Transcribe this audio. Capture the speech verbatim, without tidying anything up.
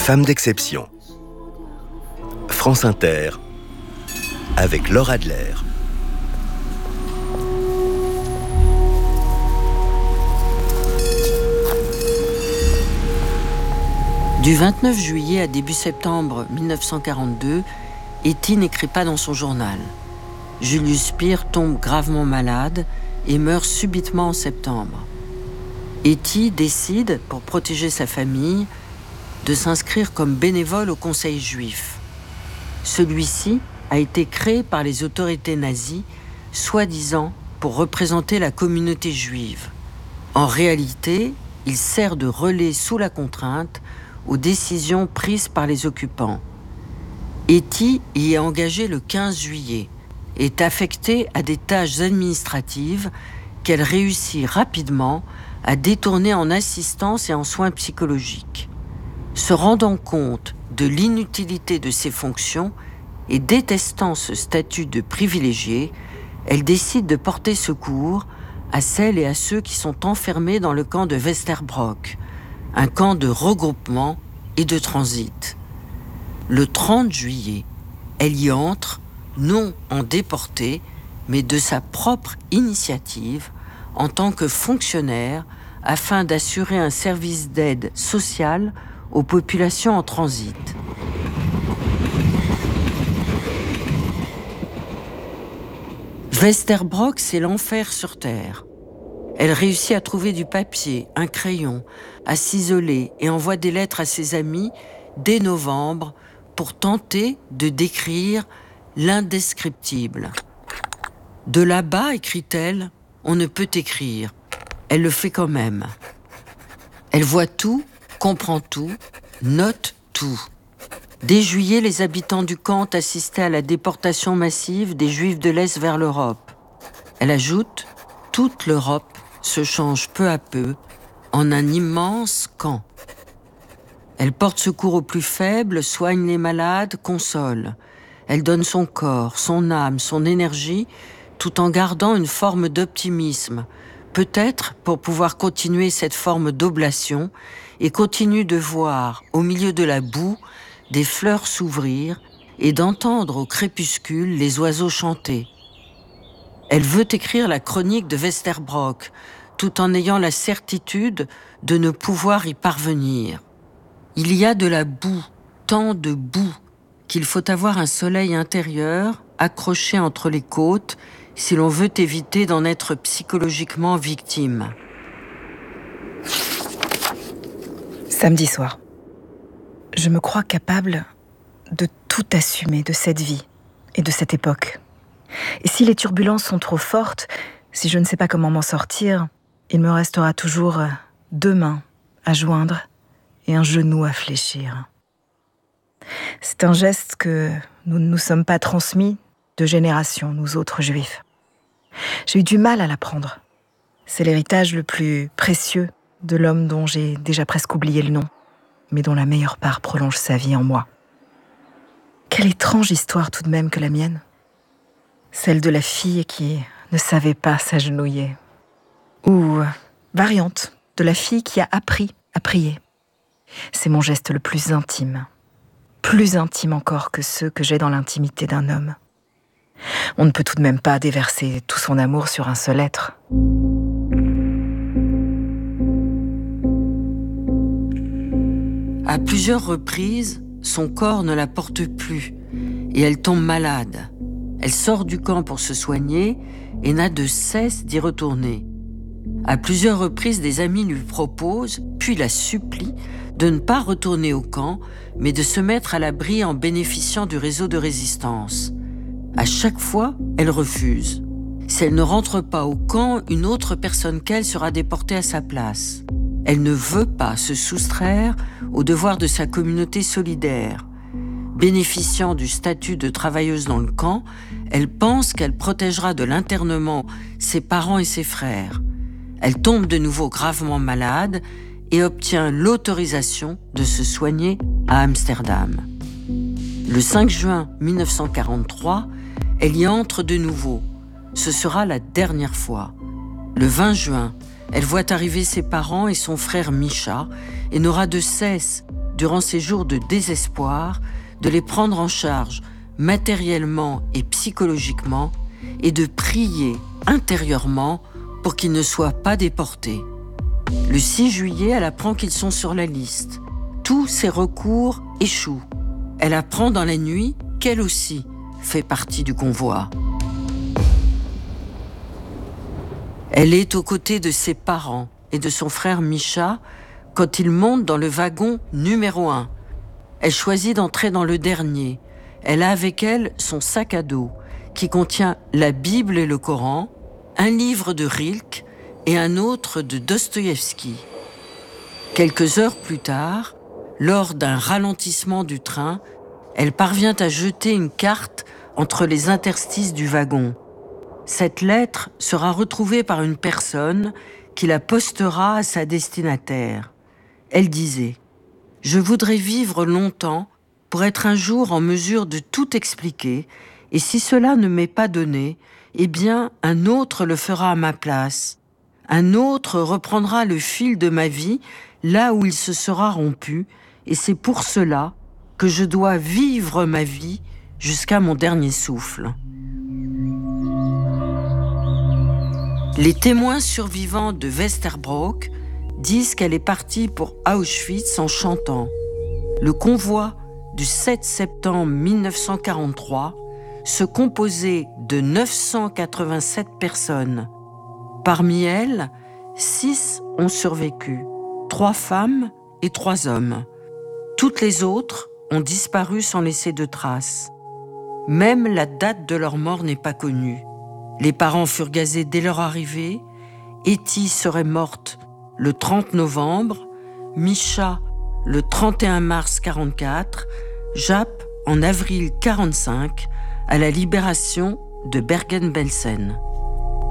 Femme d'exception. France Inter, avec Laure Adler. Du vingt-neuf juillet à début septembre mille neuf cent quarante-deux, Etty n'écrit pas dans son journal. Julius Peer tombe gravement malade et meurt subitement en septembre. Etty décide, pour protéger sa famille, de s'inscrire comme bénévole au Conseil juif. Celui-ci a été créé par les autorités nazies, soi-disant pour représenter la communauté juive. En réalité, il sert de relais sous la contrainte aux décisions prises par les occupants. Etty y est engagée le quinze juillet et est affectée à des tâches administratives qu'elle réussit rapidement à détourner en assistance et en soins psychologiques. Se rendant compte de l'inutilité de ses fonctions et détestant ce statut de privilégiée, elle décide de porter secours à celles et à ceux qui sont enfermés dans le camp de Westerbrock, un camp de regroupement et de transit. Le trente juillet, elle y entre, non en déportée, mais de sa propre initiative, en tant que fonctionnaire, afin d'assurer un service d'aide sociale aux populations en transit. Westerbrock, c'est l'enfer sur Terre. Elle réussit à trouver du papier, un crayon, à s'isoler et envoie des lettres à ses amis dès novembre pour tenter de décrire l'indescriptible. De là-bas, écrit-elle, on ne peut écrire. Elle le fait quand même. Elle voit tout, comprend tout, note tout. Dès juillet, les habitants du camp assistaient à la déportation massive des Juifs de l'Est vers l'Europe. Elle ajoute, toute l'Europe se change peu à peu en un immense camp. Elle porte secours aux plus faibles, soigne les malades, console. Elle donne son corps, son âme, son énergie, tout en gardant une forme d'optimisme, peut-être pour pouvoir continuer cette forme d'oblation, et continue de voir, au milieu de la boue, des fleurs s'ouvrir et d'entendre au crépuscule les oiseaux chanter. Elle veut écrire la chronique de Westerbrock, tout en ayant la certitude de ne pouvoir y parvenir. Il y a de la boue, tant de boue, qu'il faut avoir un soleil intérieur accroché entre les côtes si l'on veut éviter d'en être psychologiquement victime. Samedi soir. Je me crois capable de tout assumer de cette vie et de cette époque. Et si les turbulences sont trop fortes, si je ne sais pas comment m'en sortir, il me restera toujours deux mains à joindre et un genou à fléchir. C'est un geste que nous ne nous sommes pas transmis de génération, nous autres juifs. J'ai eu du mal à l'apprendre. C'est l'héritage le plus précieux de l'homme dont j'ai déjà presque oublié le nom, mais dont la meilleure part prolonge sa vie en moi. Quelle étrange histoire tout de même que la mienne. Celle de la fille qui ne savait pas s'agenouiller. Ou variante de la fille qui a appris à prier. C'est mon geste le plus intime. Plus intime encore que ceux que j'ai dans l'intimité d'un homme. On ne peut tout de même pas déverser tout son amour sur un seul être. À plusieurs reprises, son corps ne la porte plus et elle tombe malade. Elle sort du camp pour se soigner et n'a de cesse d'y retourner. À plusieurs reprises, des amis lui proposent, puis la supplient, de ne pas retourner au camp, mais de se mettre à l'abri en bénéficiant du réseau de résistance. À chaque fois, elle refuse. Si elle ne rentre pas au camp, une autre personne qu'elle sera déportée à sa place. Elle ne veut pas se soustraire au devoir de sa communauté solidaire. Bénéficiant du statut de travailleuse dans le camp, elle pense qu'elle protégera de l'internement ses parents et ses frères. Elle tombe de nouveau gravement malade et obtient l'autorisation de se soigner à Amsterdam. Le cinq juin mille neuf cent quarante-trois, elle y entre de nouveau. Ce sera la dernière fois. Le vingt juin, elle voit arriver ses parents et son frère Misha et n'aura de cesse durant ces jours de désespoir, de les prendre en charge matériellement et psychologiquement et de prier intérieurement pour qu'ils ne soient pas déportés. Le six juillet, elle apprend qu'ils sont sur la liste. Tous ses recours échouent. Elle apprend dans la nuit qu'elle aussi fait partie du convoi. Elle est aux côtés de ses parents et de son frère Misha quand ils montent dans le wagon numéro un. Elle choisit d'entrer dans le dernier. Elle a avec elle son sac à dos qui contient la Bible et le Coran, un livre de Rilke et un autre de Dostoïevski. Quelques heures plus tard, lors d'un ralentissement du train, elle parvient à jeter une carte entre les interstices du wagon. Cette lettre sera retrouvée par une personne qui la postera à sa destinataire. Elle disait « Je voudrais vivre longtemps pour être un jour en mesure de tout expliquer, et si cela ne m'est pas donné, eh bien un autre le fera à ma place. Un autre reprendra le fil de ma vie là où il se sera rompu, et c'est pour cela que je dois vivre ma vie jusqu'à mon dernier souffle. » Les témoins survivants de Westerbrock disent qu'elle est partie pour Auschwitz en chantant. Le convoi du sept septembre mille neuf cent quarante-trois se composait de neuf cent quatre-vingt-sept personnes. Parmi elles, six ont survécu, trois femmes et trois hommes. Toutes les autres ont disparu sans laisser de traces. Même la date de leur mort n'est pas connue. Les parents furent gazés dès leur arrivée. Etty serait morte le trente novembre, Misha le trente et un mars quarante-quatre, Jaap en avril quarante-cinq, à la libération de Bergen-Belsen.